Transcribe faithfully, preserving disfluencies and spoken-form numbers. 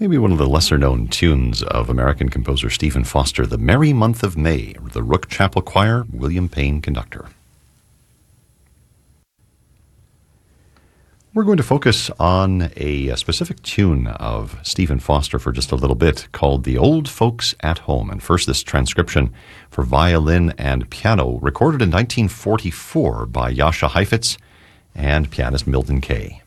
Maybe one of the lesser-known tunes of American composer Stephen Foster, The Merry Month of May, the Rook Chapel Choir, William Payne conductor. We're going to focus on a, a specific tune of Stephen Foster for just a little bit called The Old Folks at Home. And first, this transcription for violin and piano, recorded in nineteen forty-four by Jascha Heifetz and pianist Milton Kay.